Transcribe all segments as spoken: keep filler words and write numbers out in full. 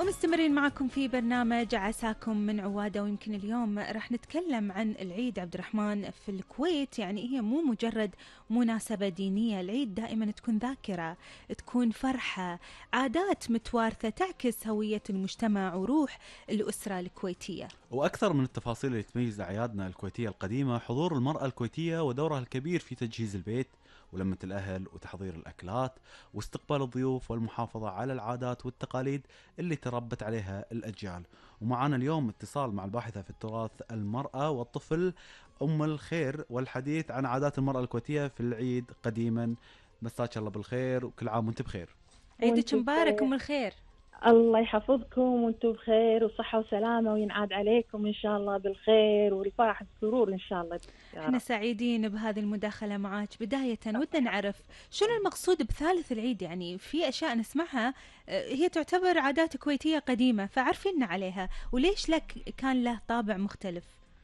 ومستمرين معكم في برنامج عساكم من عوادة. ويمكن اليوم راح نتكلم عن العيد عبد الرحمن في الكويت. يعني هي مو مجرد مناسبة دينية، العيد دائما تكون ذاكرة، تكون فرحة، عادات متوارثة تعكس هوية المجتمع وروح الأسرة الكويتية. وأكثر من التفاصيل اللي تميز أعيادنا الكويتية القديمة حضور المرأة الكويتية ودورها الكبير في تجهيز البيت ولمة الأهل وتحضير الأكلات واستقبال الضيوف والمحافظة على العادات والتقاليد اللي تربت عليها الأجيال. ومعنا اليوم اتصال مع الباحثة في التراث المرأة والطفل أم الخير والحديث عن عادات المرأة الكويتية في العيد قديما. مساك الله بالخير وكل عام وانت بخير. عيدك وانتم مبارك بخير. أم الخير. الله يحفظكم وانتم بخير وصحة وسلامة وينعاد عليكم إن شاء الله بالخير والفرح والسرور إن شاء الله يا احنا رب. سعيدين بهذه المداخلة معاك. بداية ودنا نعرف شنو المقصود بثالث العيد. يعني في أشياء نسمعها هي تعتبر عادات كويتية قديمة، فعرفينا عليها وليش لك كان له طابع مختلف.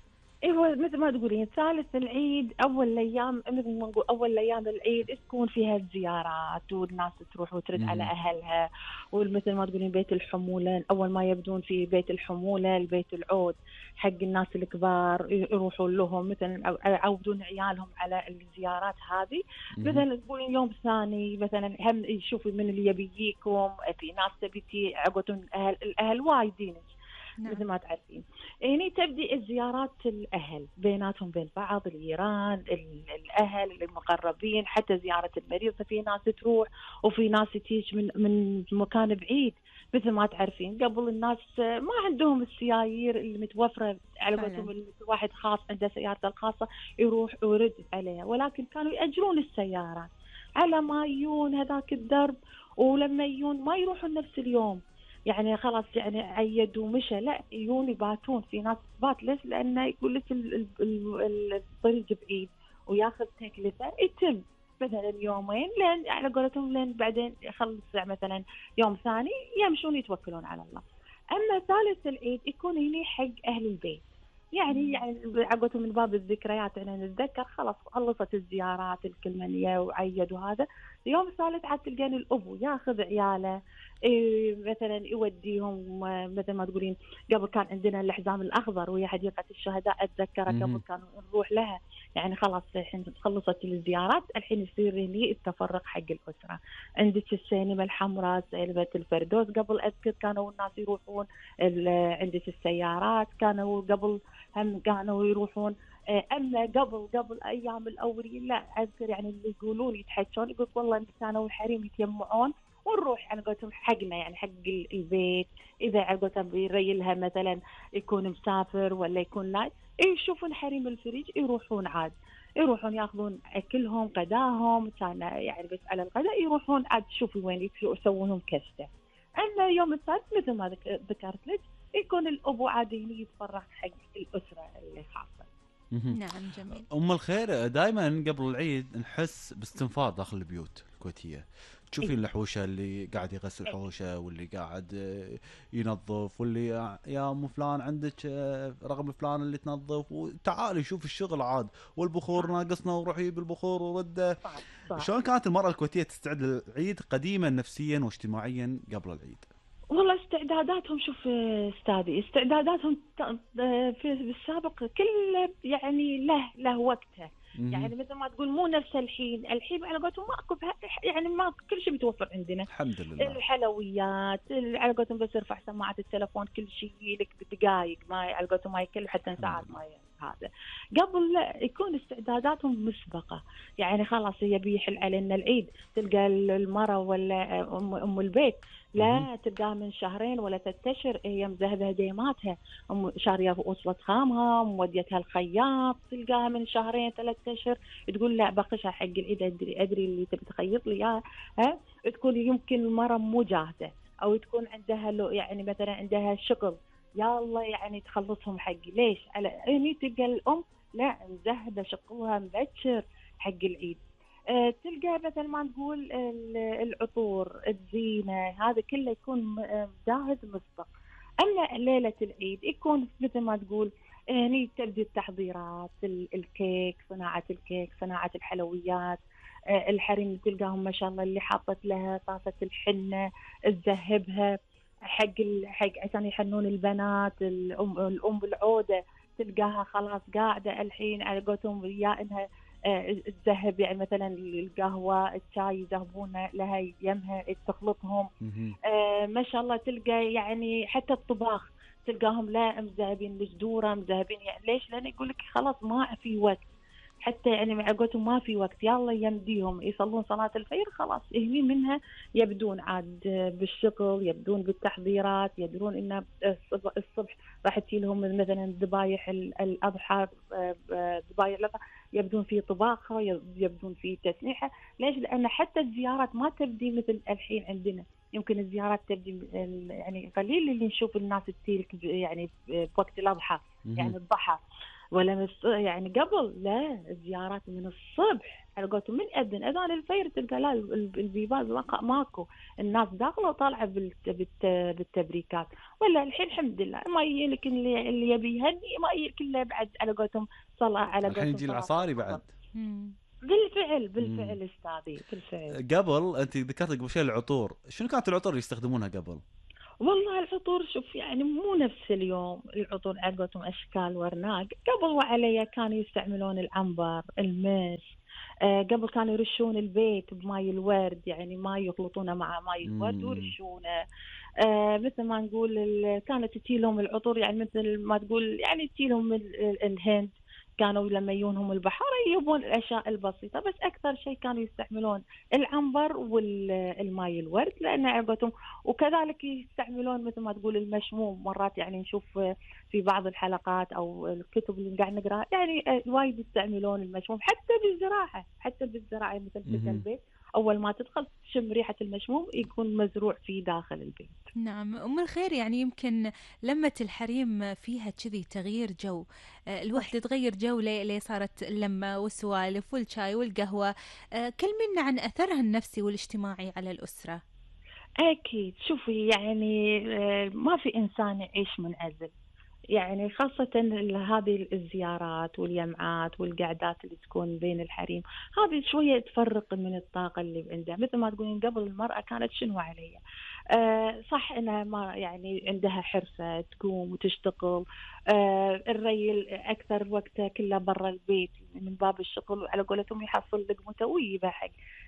ايوه مثل ما تقولين ثالث العيد اول الايام، مثل ما نقول اول ايام العيد تكون فيها الزيارات والناس تروح وترد على اهلها، ومثل ما تقولين بيت الحموله اول ما يبدون في بيت الحموله البيت العود حق الناس الكبار يروحوا لهم مثلا يعودون عيالهم على الزيارات هذه. مثلا تقولين يوم ثاني مثلا هم يشوفوا من اللي يبي يجيكم، في ناس تبي عقدون اهل الاهل وايدين. نعم. مثل ما تعرفين يعني تبدي الزيارات الأهل بيناتهم بين بعض، الجيران الأهل المقربين، حتى زيارة المريض في ناس تروح وفي ناس تيجي من من مكان بعيد. مثل ما تعرفين قبل الناس ما عندهم السيايير اللي متوفرة على قولتهم، واحد خاص عنده سيارته الخاصة يروح ويرد عليها، ولكن كانوا يأجرون السيارات على ما يجون هذاك الدرب، ولما يجون ما يروحون نفس اليوم يعني خلاص يعني عيد ومشى، لا يجون يباتون. في ناس تبات ليش؟ لأنه يقول لك الطريق بعيد وياخذ تكلفة، يتم مثلا يومين لين على قولتهم لين بعدين يخلص مثلا يوم ثاني يمشون يتوكلون على الله. أما ثالث العيد يكون هنا حق أهل البيت، يعني يعني عقدوا من باب الذكريات أنا يعني نتذكر خلاص خلصت الزيارات الكلمانية وعيد، وهذا اليوم الثالث عاد تلقين الأبو ياخذ عياله إيه مثلا يوديهم. مثل ما تقولين قبل كان عندنا الحزام الأخضر وهي حديقة الشهداء أتذكر قبل كانوا نروح لها، يعني خلاص الحين خلصت الزيارات الحين يصير لي التفرق حق الأسرة. عندك السينما الحمراء سينما الفردوس قبل أذكر كانوا الناس يروحون، عندك السيارات كانوا قبل هم كانوا يروحون. أما قبل قبل أيام الأولين لا أذكر يعني اللي يقولون يتحكون يقول والله كانوا الحريم يتجمعون ونروح أنا قلت حقنا يعني حق البيت، إذا قلت بيريلها مثلا يكون مسافر ولا يكون لا يشوفون حريم الفريج يروحون عاد يروحون ياخذون أكلهم غداهم كان يعني بس على الغداء يروحون عاد شوفوا وين يسوونهم كشته. أما يوم الثالث مثل ما ذكرت لك يكون الأبو عادي يتفرغ حق الأسرة اللي خاصة. نعم جميل. أم الخير دائما قبل العيد نحس باستنفار داخل البيوت الكويتية، تشوفين الحوشة اللي قاعد يغسل حوشة واللي قاعد ينظف واللي يا أم فلان عندك رقم فلان اللي تنظف وتعالي شوف الشغل عاد والبخور ناقصنا وروح يجيب البخور ورده. شلون كانت المرأة الكويتية تستعد للعيد قديما نفسيا واجتماعيا قبل العيد؟ والله استعداداتهم شوف استاذي استعداداتهم في بالسابق كل يعني له له وقته، يعني مثل ما تقول مو نفس الحين. الحين على قولتهم ماكو يعني ما كل شيء متوفر عندنا الحمد لله. الحلويات على قولتهم بس ارفع سماعة التلفون كل شيء لك بدقائق، ما على قولتهم ما يكلف حتى ساعات ما هذا. قبل لا يكون استعداداتهم مسبقة، يعني خلاص هي بيحل علينا العيد تلقى المرأة ولا أم, أم البيت لا تلقاها من شهرين ولا ثلاثة أشهر هي مذهبة ديماتها شارية وصلت خامها موديتها الخياط، تلقاها من شهرين ثلاثة أشهر تقول لا بقشها حق العيد أدري أدري اللي تبي تخيط لي إياه. ها تكون يمكن المرأة مو جاهزة أو تكون عندها لو يعني مثلا عندها شغل يا الله يعني تخلصهم حقي ليش على يعني تلقى الأم لا مذهبة شغلها مبكر حق العيد. أه تلقى مثل ما نقول العطور الزينة هذا كله يكون جاهز مسبق. أما ليلة العيد يكون مثل ما تقول هني تبدي التحضيرات الكيك صناعة الكيك صناعة الحلويات. أه الحريم تلقاهم ما شاء الله اللي حاطت لها طاسة الحنة تذهبها حق ال- حق عشان يحنون البنات. الام الام بالعوده تلقاها خلاص قاعده الحين على قولتهم يا انها آه، تذهب يعني مثلا القهوه الشاي يذهبون لها يمها تخلطهم. مهم. آه، ما شاء الله تلقى يعني حتى الطباخ تلقاهم لا مذهبين الجدوره مذهبين. يعني ليش؟ لان يقول لك خلاص ما في وقت، حتى يعني مع قولتهم ما في وقت، يلا يمديهم يصلون صلاة الفجر خلاص هني منها يبدون عاد بالشغل، يبدون بالتحضيرات، يدرون إن الصبح, الصبح راح تجي لهم مثلا ذبايح الأضحى، ذبايح الأضحى يبدون في طباخها، يبدون في تسنيحها. ليش؟ لأن حتى الزيارات ما تبدي مثل الحين عندنا. يمكن الزيارات تبدي يعني قليل اللي نشوف الناس تجيلك يعني بوقت الأضحى يعني الضحى، ولا يعني قبل لا الزيارات من الصبح على قولتهم من أذن أذان الفجر تلقى لا البيبان ماكو، الناس داخلة وطالعة بالتبريكات. ولا الحين الحمد لله ما يجيلك اللي, اللي يبي يهني، ما يجيلك إلا بعد على قولتهم صلاة على قولتهم الحين يجي العصاري بعد. بالفعل بالفعل استاذي بالفعل. قبل أنت ذكرت قبل شيء العطور، شنو كانت العطور اللي يستخدمونها قبل؟ والله العطور شوف يعني مو نفس اليوم، العطور عقدتهم أشكال ورناق. قبل وعليا كانوا يستعملون العنبر المس، آه قبل كانوا يرشون البيت بماي الورد، يعني ما يخلطونه مع ماي الورد ويرشونه. آه مثل ما نقول كانت تجيلهم العطور يعني مثل ما تقول يعني تجيلهم الهند، كانوا لما يجونهم البحر يجيبون الأشياء البسيطة، بس أكثر شيء كانوا يستعملون العنبر والماي الورد لأن عقدهم. وكذلك يستعملون مثل ما تقول المشموم، مرات يعني نشوف في بعض الحلقات أو الكتب اللي قاعد نقرأ يعني وايد يستعملون المشموم حتى بالزراعة، حتى بالزراعة مثل في البيت أول ما تدخل تشم ريحة المشموم يكون مزروع في داخل البيت. نعم أم الخير، يعني يمكن لمة الحريم فيها كذي تغيير جو، الوحدة تغير جو ليه صارت اللمة والسوالف والشاي والقهوة. كلمينا عن أثرها النفسي والاجتماعي على الأسرة. أكيد شوفي يعني ما في إنسان يعيش منعزل، يعني خاصة هذه الزيارات واليمعات والقعدات اللي تكون بين الحريم، هذه شوية تفرق من الطاقة اللي عندها. مثل ما تقولين قبل المرأة كانت شنو عليها؟ آه صح انها ما يعني عندها حرفة تقوم وتشتغل، آه الرجل اكثر وقته كله برا البيت من باب الشغل، وعلى قولتهم يحصل لقمته ويجيبها حق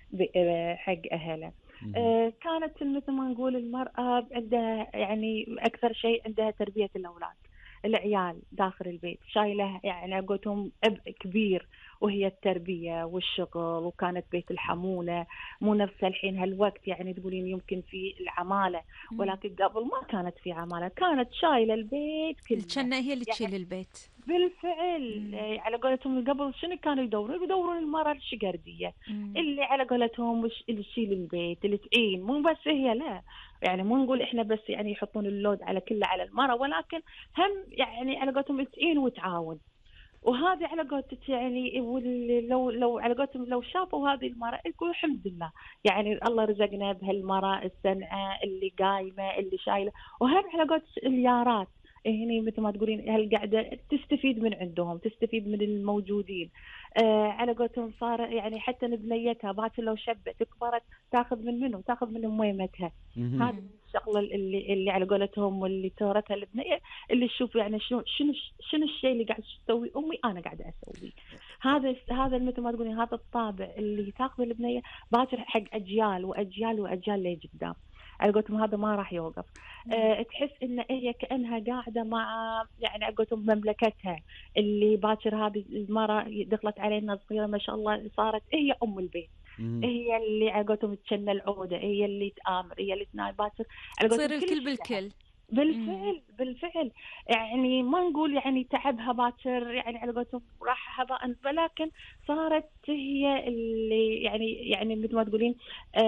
حق اهله. آه كانت مثل ما نقول المرأة عندها يعني اكثر شيء عندها تربية الاولاد، العيال داخل البيت شايله يعني قلتهم عبء كبير، وهي التربية والشغل، وكانت بيت الحمولة مو نفس الحين هالوقت يعني تقولين يمكن في العمالة، ولكن قبل ما كانت في عمالة، كانت شايلة البيت كله، الجنة هي اللي تشيل يعني البيت بالفعل. مم. على قولتهم قبل شنو كانوا يدورون؟ يدورون المرأة الشقردية مم. اللي على قولتهم اللي تشيل البيت، اللي تعين، مو بس هي لا يعني مو نقول احنا بس يعني يحطون اللود على كله على المرأة، ولكن هم يعني على قولتهم تعين وتعاون. وهذه على قولتك يعني لو لو على قولتهم لو شافوا هذه المرأة يقولوا الحمد لله يعني الله رزقنا بهالمرأة السنعة اللي قايمة اللي شايلة. وهم على قولتك اليارات هني مثل ما تقولين هالقعدة تستفيد من عندهم، تستفيد من الموجودين. آه على قولتهم صار يعني حتى بنيتها باكر لو شبت كبرت تاخذ من منه تاخذ من اميمتها. هذا الشغله اللي اللي على قولتهم واللي تورثها البنيه، اللي تشوف يعني شنو شنو شنو الشيء اللي قاعد تسوي امي انا قاعده اسويه. هذا هذا مثل ما تقولين هذا الطابع اللي تاخذ البنيه باكر حق اجيال واجيال واجيال لقدام. على قولتهم هذا ما راح يوقف. أه تحس ان هي كانها قاعده مع يعني على قولتهم مملكتها، اللي باكر هذه المراه دخلت علينا صغيره ما شاء الله صارت هي ام البيت. مم. هي اللي على قولتهم تشن العوده، هي اللي تآمر، هي اللي تناي باكر على تصير الكل بالكل. بالفعل مم. بالفعل يعني ما نقول يعني تعبها باكر يعني على قولتهم راح هباء، ولكن صارت هي اللي يعني يعني مثل ما تقولين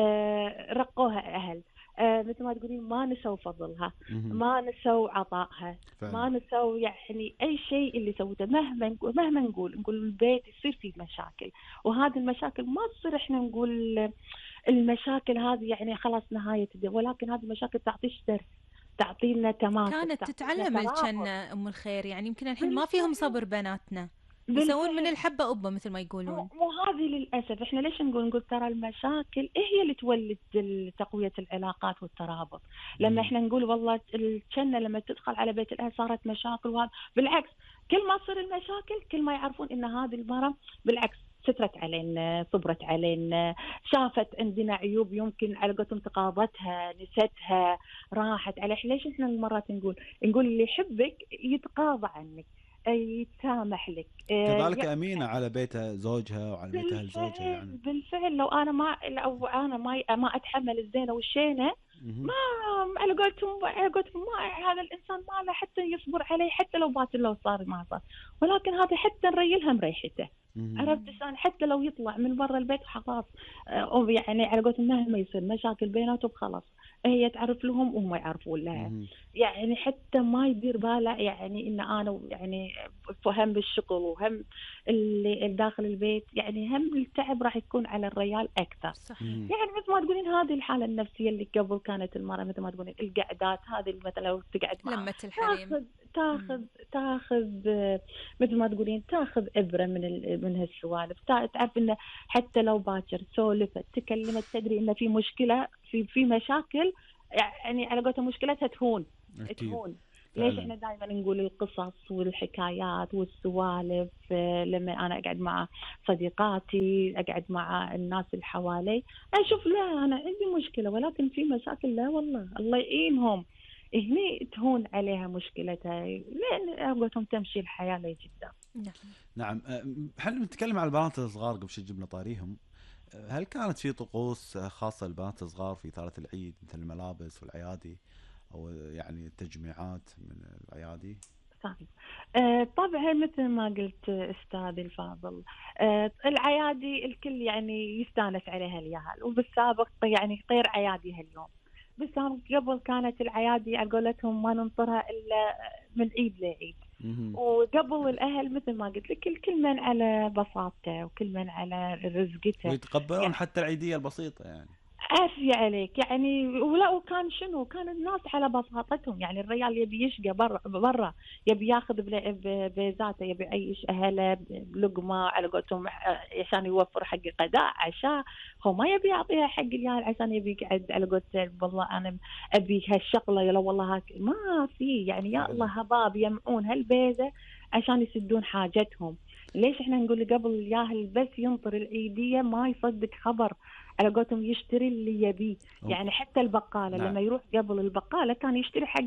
آه رقوها اهل. آه مثل ما تقولين ما نسوا فضلها، ما نسوا عطائها، ما نسوا يعني أي شيء اللي سوته. مهما نقول مهما نقول نقول البيت يصير فيه مشاكل، وهذه المشاكل ما تصير إحنا نقول المشاكل هذه يعني خلاص نهاية الدنيا، ولكن هذه المشاكل تعطيش درس، تعطينا تماسك، كانت تتعلم الجنة أم الخير. يعني يمكن الحين ما فيهم صبر بناتنا. يسوون من الحبة قبة مثل ما يقولون. مو هذه للأسف. إحنا ليش نقول نقول ترى المشاكل هي اللي تولد تقوية العلاقات والترابط. لما إحنا نقول والله الجنة لما تدخل على بيت الأهل صارت مشاكل، وهذا بالعكس كل ما تصير المشاكل كل ما يعرفون إن هذه المرة بالعكس سترت علينا، صبرت علينا، شافت عندنا عيوب يمكن على قولتهم تقاضتها، نستها، راحت عليه. ليش احنا مرات نقول نقول اللي يحبك يتقاضى عنك، يتسامح لك. كذلك أمينة على بيت زوجها وعلى بيت أهل زوجها. يعني بالفعل لو أنا ما لو أنا ما ما أتحمل الزينة والشينة ما على قولتهم على قولتهم ما هذا الإنسان ما له حتى يصبر عليه، حتى لو بات لو صار ما صار. ولكن هذا حتى نريلها مريحته. عرفت شلون؟ حتى لو يطلع من برا البيت خلاص، أو يعني على قولتهم مهما يصير مشاكل بيناتهم خلاص هي تعرف لهم وهم يعرفون لها. يعني حتى ما يدير باله يعني ان انا يعني هم بالشغل وهم اللي داخل البيت، يعني هم التعب راح يكون على الرجال اكثر. صحيح. يعني مثل ما تقولين هذه الحاله النفسيه اللي قبل كانت المراه مثل ما تقولين القعدات هذه مثلا لو تقعد معها لمة الحريم تاخذ تاخذ تاخذ مثل ما تقولين تاخذ ابره من من هالسوالف. تعرف انه حتى لو باكر سولفت تكلمت تدري انه في مشكله في في مشاكل، يعني على قولتها مشكلتها تهون. أكيد. تهون. ليش احنا دائما نقول القصص والحكايات والسوالف لما انا اقعد مع صديقاتي اقعد مع الناس اللي حوالي اشوف لا انا عندي مشكله ولكن في مشاكل لا والله الله يعينهم هني تهون عليها مشكلتها لان قولتهم تمشي الحياه لي جدا. نعم نعم. احنا نتكلم على البنات الصغار قبل شوي جبنا طاريهم. هل كانت في طقوس خاصه للبنات الصغار في إطارة العيد مثل الملابس والعيادي أو يعني التجميعات من العيادي؟ صحيح. آه طبعا مثل ما قلت أستاذي الفاضل، آه العيادي الكل يعني يستانس عليها اليهال، وبالسابق يعني غير عيادي هاليوم. بالسابق قبل كانت العيادي على قولتهم ما ننطرها إلا من عيد لعيد. وقبل الأهل مثل ما قلت لك كل من على بساطته وكل من على رزقته ويتقبلون يعني حتى العيدية البسيطة. يعني عافية عليك يعني. ولا وكان شنو كان الناس على بساطتهم، يعني الرجال يبي يشقى برا برا يبي ياخذ بذاته يبي يعيش أهله بلقمة على قولتهم عشان يوفر حق غداء عشاء. هو ما يبي يعطيها حق اليال عشان يبي يقعد على قولته والله أنا أبي هالشغلة يلا والله هاك ما في. يعني يا الله هباب يمعون هالبيزة عشان يسدون حاجتهم. ليش احنا نقول قبل الياهل بس ينطر العيدية ما يصدق خبر على قولتهم يشتري اللي يبيه. يعني حتى البقالة نعم. لما يروح قبل البقالة كان يشتري حق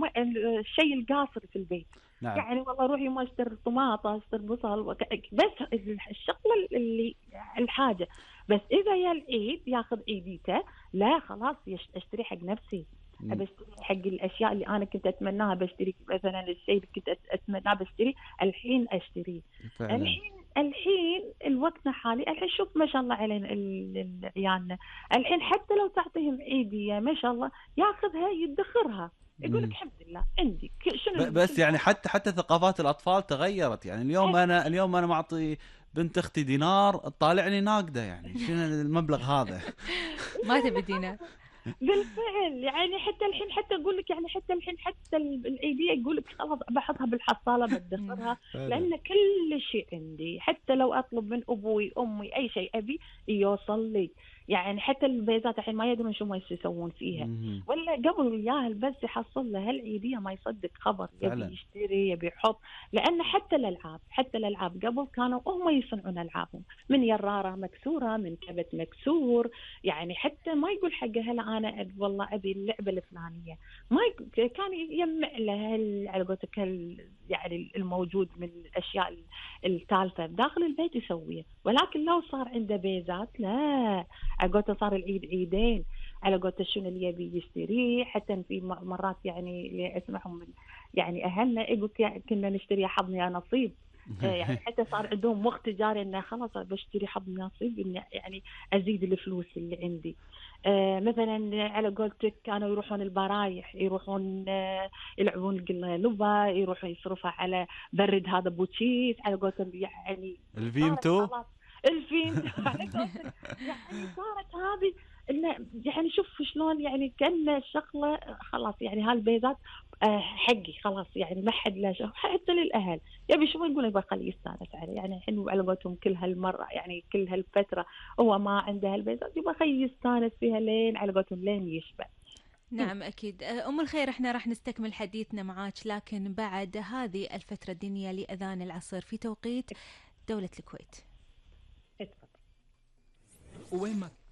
الشيء القاصر في البيت. نعم. يعني والله روح يوم اشتري طماطة اشتري بصل بس الشغلة اللي الحاجة. بس إذا يا العيد ياخذ عيديته لا خلاص اشتري حق نفسي. بشتري حق الأشياء اللي أنا كنت أتمناها بشتري مثلا الشيء اللي كنت أتمناه بشتري الحين أشتري. فعلا. الحين الحين الوقتنا حالي الحين شوف ما شاء الله علينا عيالنا الحين حتى لو تعطيهم عيدية ما شاء الله ياخذها يدخرها يقول لك الحمد لله عندي شنو بس يعني حتى حتى ثقافات الأطفال تغيرت. يعني اليوم أنا اليوم أنا معطي بنت أختي دينار تطالعني ناقدة يعني شنو المبلغ هذا ما تبي دينار. بالفعل يعني حتى الحين حتى أقول لك يعني حتى الحين حتى العيدية يقول لك خلاص بحطها بالحصالة بدخرها لأن كل شيء عندي حتى لو أطلب من أبوي أمي أي شيء أبي يوصل لي. يعني حتى البيزات الحين ما يدرون شو ما يسوون فيها. ولا قبل الياهل بس يحصل له هالعيدية ما يصدق خبر يبي يشتري يبي يحط. لأن حتى الألعاب حتى الألعاب قبل كانوا هم يصنعون ألعابهم من يرارة مكسورة من كبت مكسور. يعني حتى ما يقول حق هلا أنا والله أبي اللعبة الفلانية ما يقول كان يجمع له على قولتك يعني الموجود من الأشياء التالفة داخل البيت يسويه. ولكن لو صار عنده بيزات لا على قولته صار العيد عيدين على قولته شنو اللي يبي يشتري. حتى في مرات يعني اللي اسمعهم من يعني أهلنا يقول كنا نشتري حظنا يا نصيب. يعني حتى صار عندهم وقت تجاري إنه خلاص بشتري حظنا يا نصيب إن يعني أزيد الفلوس اللي عندي. آه مثلا على قولتك كانوا يروحون البرايح يروحون آه يلعبون القلوبة يروحوا يصرفها على برد هذا بوتشيس على قولتهم يعني الفيمتو الفين يعني صارت هذه انه يعني شوف شلون يعني كأنه شغله خلاص، يعني هالبيزات آه حقي خلاص، يعني ما حد له شغل حتى للاهل، يبي شو يقول يبغى خليه يستانس عليه، يعني الحين على قولتهم كل هالمره يعني كل هالفتره هو ما عنده هالبيزات يبغى خليه يستانس فيها لين على قولتهم لين يشبع. نعم أكيد. أم الخير، احنا راح نستكمل حديثنا معاك لكن بعد هذه الفترة الدينية لأذان العصر في توقيت دولة الكويت. اتفضل. وين ما